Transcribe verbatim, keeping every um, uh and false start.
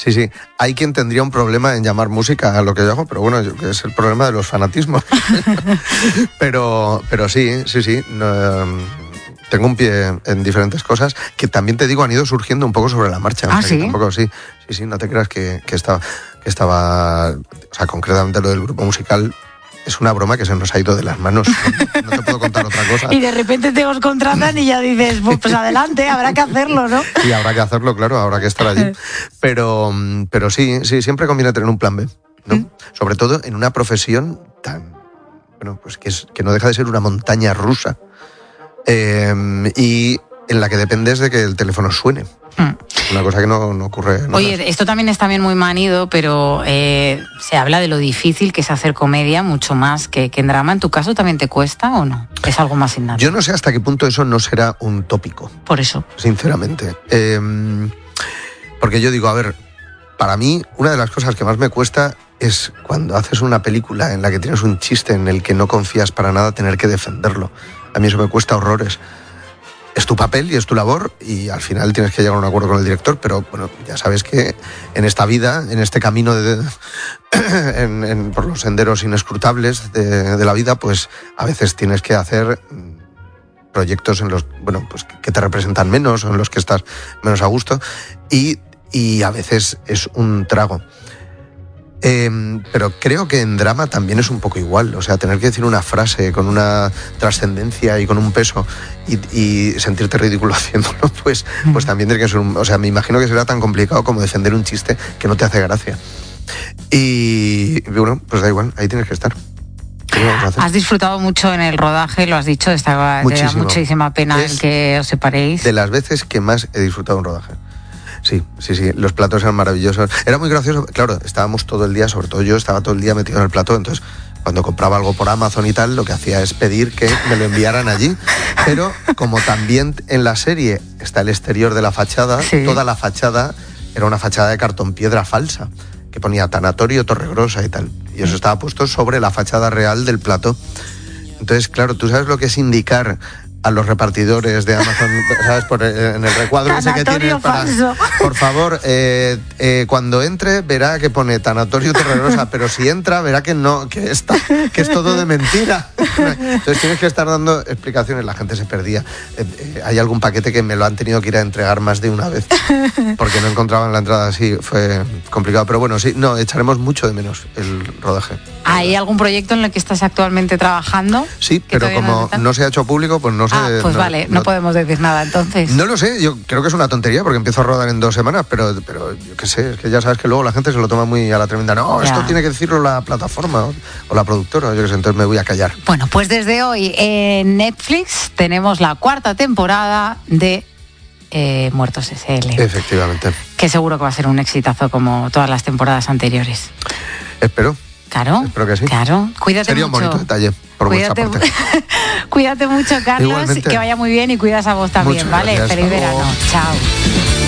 Sí, sí. Hay quien tendría un problema en llamar música a lo que yo hago, pero bueno, yo, que es el problema de los fanatismos. pero, pero sí, sí, sí. No, tengo un pie en diferentes cosas que también te digo han ido surgiendo un poco sobre la marcha. Ah, o sea, ¿sí? Que tampoco, sí, sí, sí, no te creas que, que estaba, que estaba, o sea, concretamente lo del grupo musical. Es una broma que se nos ha ido de las manos. No, no te puedo contar otra cosa. Y de repente te os contratan y ya dices, pues, pues adelante, habrá que hacerlo, ¿no? Sí, habrá que hacerlo, claro, habrá que estar allí. Pero, pero sí, sí, siempre conviene tener un plan B, ¿no? Mm. Sobre todo en una profesión tan, bueno, pues que, es, que no deja de ser una montaña rusa. Eh, y en la que dependes de que el teléfono suene. Mm. Una cosa que no, no ocurre. No Oye, esto también es también muy manido, pero eh, se habla de lo difícil que es hacer comedia, mucho más que, que en drama. ¿En tu caso también te cuesta o no? ¿Es algo más innato? Yo no sé hasta qué punto eso no será un tópico. Por eso. Sinceramente. Eh, porque yo digo, a ver, para mí una de las cosas que más me cuesta es cuando haces una película en la que tienes un chiste en el que no confías para nada, tener que defenderlo. A mí eso me cuesta horrores. Es tu papel y es tu labor y al final tienes que llegar a un acuerdo con el director, pero bueno, ya sabes que en esta vida, en este camino de, de, en, en, por los senderos inescrutables de, de la vida, pues a veces tienes que hacer proyectos en los, bueno, pues que te representan menos o en los que estás menos a gusto y, y a veces es un trago. Eh, pero creo que en drama también es un poco igual, o sea, tener que decir una frase con una trascendencia y con un peso y, y sentirte ridículo haciéndolo, pues, pues también tiene que ser un, o sea, me imagino que será tan complicado como defender un chiste que no te hace gracia. Y bueno, pues da igual, ahí tienes que estar. Has disfrutado mucho en el rodaje, lo has dicho, estaba, te da muchísima pena es el que os separéis. De las veces que más he disfrutado en rodaje. Sí, sí, sí, los platos eran maravillosos. Era muy gracioso, claro, estábamos todo el día, sobre todo yo, estaba todo el día metido en el plató, entonces cuando compraba algo por Amazon y tal, lo que hacía es pedir que me lo enviaran allí. Pero como también en la serie está el exterior de la fachada, sí. Toda la fachada era una fachada de cartón piedra falsa, que ponía Tanatorio Torregrosa y tal. Y eso estaba puesto sobre la fachada real del plató. Entonces, claro, tú sabes lo que es indicar a los repartidores de Amazon, ¿sabes? Por, en el recuadro ese que tiene para... Por favor, eh, eh, cuando entre verá que pone Tanatorio Torregrosa, pero si entra verá que no, que está, que es todo de mentira. Entonces tienes que estar dando explicaciones, la gente se perdía. Eh, eh, hay algún paquete que me lo han tenido que ir a entregar más de una vez, porque no encontraban la entrada así, fue complicado. Pero bueno, sí, no, echaremos mucho de menos el rodaje. ¿Hay algún proyecto en el que estás actualmente trabajando? Sí, pero como no, no se ha hecho público, pues no sé. Ah, pues no, vale, no, no podemos decir nada entonces. No lo sé, yo creo que es una tontería porque empiezo a rodar en dos semanas, pero, pero yo qué sé, es que ya sabes que luego la gente se lo toma muy a la tremenda. No, ya. Esto tiene que decirlo la plataforma o, o la productora, yo qué sé, entonces me voy a callar. Bueno, pues desde hoy en Netflix tenemos la cuarta temporada de eh, Muertos S L. Efectivamente. Que seguro que va a ser un exitazo como todas las temporadas anteriores. Espero. Claro, espero que sí. Claro, cuídate Sería mucho. Sería un bonito detalle por cuídate, vuestra parte. Cuídate mucho, Carlos, Igualmente. Que vaya muy bien y cuidas a vos también, Muchas ¿vale? gracias. Feliz verano. Chao.